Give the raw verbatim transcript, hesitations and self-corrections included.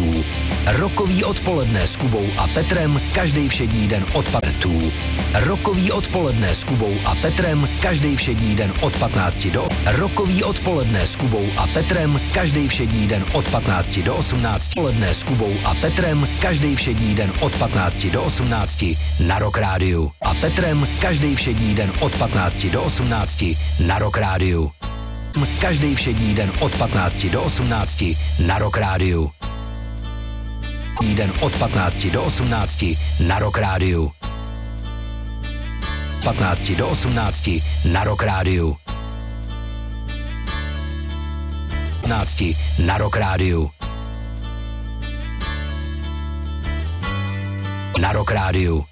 koncertů. Rokový odpoledne s Kubou a Petrem každý všední den od patnácti. Rokový odpoledne s Kubou a Petrem každý všední den od patnácti do. Rokový odpoledne s Kubou a Petrem každý všední den od patnácti do osmnácti. Odpoledne s Kubou a Petrem každý všední den od patnácti do osmnácti na Rock Rádiu. A Petrem každý všední den od patnácti do osmnácti na Rock Rádiu. Každý všední den od patnácti do osmnácti na Rock Rádiu. Den od patnácti do osmnácti na Rock Rádiu. patnácti do osmnácti na Rock Rádiu. patnácti na Rock Rádiu. Na Rock Rádiu.